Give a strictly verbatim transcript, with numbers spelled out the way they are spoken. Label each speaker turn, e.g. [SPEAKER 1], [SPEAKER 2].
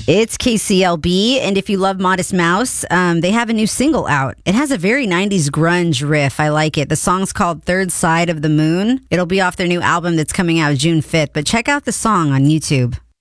[SPEAKER 1] It's K C L B, and if you love Modest Mouse, um, they have a new single out. It has a very nineties grunge riff. I like it. The song's called Third Side of the Moon. It'll be off their new album that's coming out June fifth, but check out the song on YouTube.